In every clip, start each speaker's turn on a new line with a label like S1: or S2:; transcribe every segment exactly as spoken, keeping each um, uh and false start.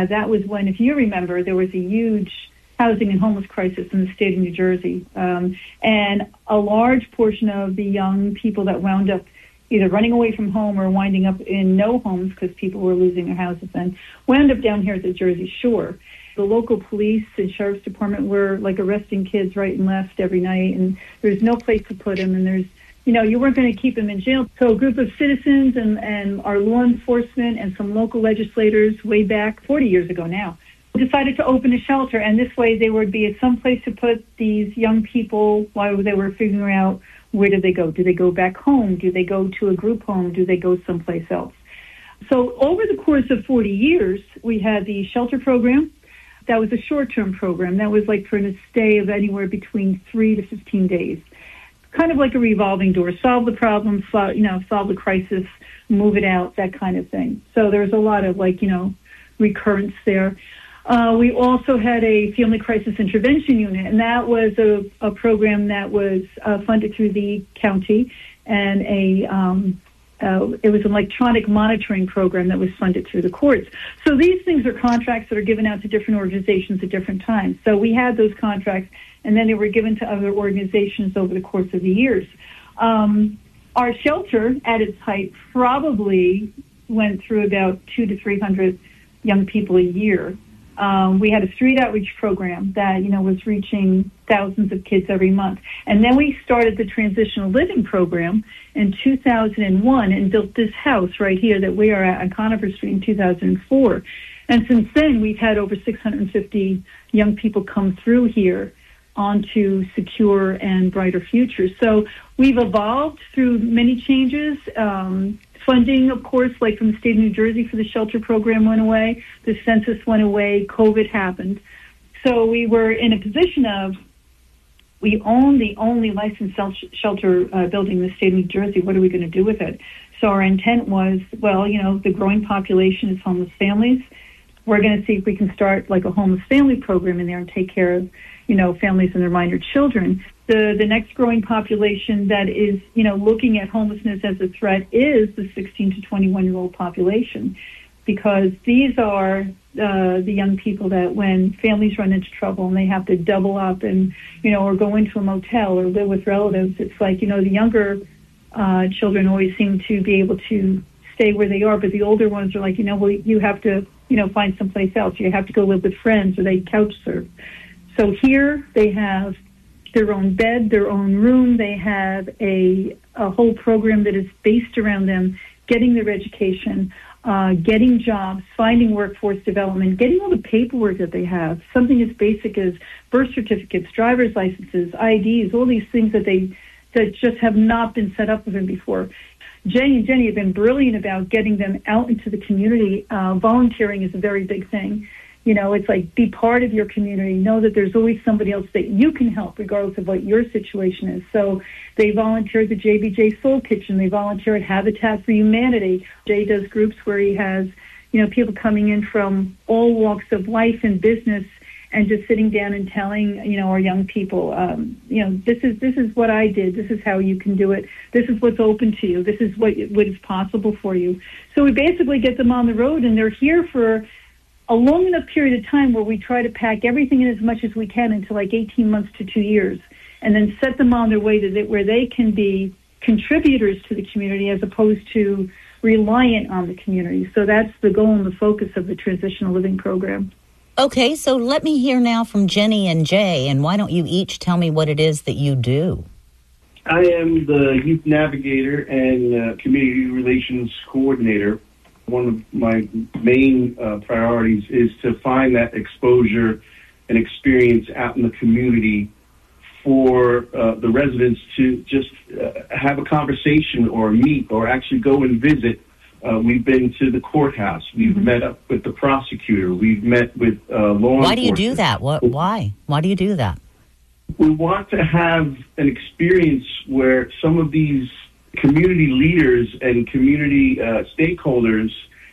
S1: uh, that was when, if you remember, there was a huge housing and homeless crisis in the state of New Jersey. Um, and a large portion of the young people that wound up either running away from home or winding up in no homes because people were losing their houses then, wound up down here at the Jersey Shore. The local police and sheriff's department were like arresting kids right and left every night, and there's no place to put them, and there's, you know, you weren't going to keep them in jail. So a group of citizens and, and our law enforcement and some local legislators way back forty years ago now decided to open a shelter, and this way they would be at some place to put these young people while they were figuring out where do they go. Do they go back home? Do they go to a group home? Do they go someplace else? So over the course of forty years, we had the shelter program. That was a short-term program. That was like for a stay of anywhere between three to fifteen days. Kind of like a revolving door. Solve the problem, solve, you know, solve the crisis, move it out, that kind of thing. So there's a lot of like, you know, recurrence there. Uh, we also had a family crisis intervention unit, and that was a, a program that was uh, funded through the county, and a um, uh, it was an electronic monitoring program that was funded through the courts. So these things are contracts that are given out to different organizations at different times. So we had those contracts, and then they were given to other organizations over the course of the years. Um, our shelter, at its height, probably went through about two to three hundred young people a year. Um, we had a street outreach program that, you know, was reaching thousands of kids every month. And then we started the transitional living program in two thousand one and built this house right here that we are at on Conifer Street in two thousand four. And since then, we've had over six hundred fifty young people come through here onto secure and brighter futures. So we've evolved through many changes. Um, Funding, of course, like from the state of New Jersey for the shelter program went away. The census went away. COVID happened. So we were in a position of, we own the only licensed shelter uh, building in the state of New Jersey. What are we going to do with it? So our intent was, well, you know, the growing population is homeless families. We're going to see if we can start like a homeless family program in there and take care of, you know, families and their minor children. The the next growing population that is, you know, looking at homelessness as a threat is the sixteen to twenty-one-year-old population, because these are uh, the young people that when families run into trouble and they have to double up and, you know, or go into a motel or live with relatives, it's like, you know, the younger uh, children always seem to be able to stay where they are, but the older ones are like, you know, well, you have to, you know, find someplace else. You have to go live with friends, or they couch surf. So here they have their own bed, their own room. They have a, a whole program that is based around them getting their education, uh, getting jobs, finding workforce development, getting all the paperwork that they have, something as basic as birth certificates, driver's licenses, I Ds, all these things that they that just have not been set up with them before. Jay and Jenny have been brilliant about getting them out into the community. Uh, volunteering is a very big thing. You know, it's like be part of your community. Know that there's always somebody else that you can help regardless of what your situation is. So they volunteer at the J B J Soul Kitchen. They volunteer at Habitat for Humanity. Jay does groups where he has, you know, people coming in from all walks of life and business and just sitting down and telling, you know, our young people, um, you know, this is this is what I did. This is how you can do it. This is what's open to you. This is what what is possible for you. So we basically get them on the road, and they're here for a long enough period of time where we try to pack everything in as much as we can into like eighteen months to two years, and then set them on their way to the, where they can be contributors to the community as opposed to reliant on the community. So that's the goal and the focus of the transitional living program.
S2: Okay, so let me hear now from Jenny and Jay, and why don't you each tell me what it is that you do?
S3: I am the youth navigator and uh, community relations coordinator. One of my main uh, priorities is to find that exposure and experience out in the community for uh, the residents to just uh, have a conversation or meet or actually go and visit. Uh, we've been to the courthouse. We've mm-hmm. met up with the prosecutor. We've met with uh, law enforcement.
S2: Why do you do that? What? Why? Why do you do that?
S3: We want to have an experience where some of these community leaders and community uh, stakeholders,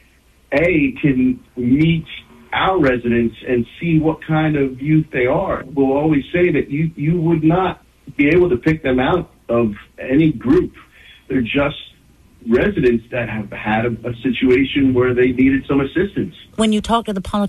S3: A, can meet our residents and see what kind of youth they are. We'll always say that you, you would not be able to pick them out of any group. They're just residents that have had a, a situation where they needed some assistance.
S2: When you talk to the politicians,